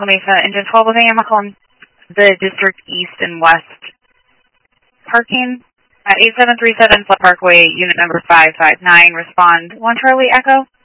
Mesa, engine 12 with AM, calling the District East and West parking at 8737 Flood Parkway, unit number 559. Respond 1 Charlie Echo.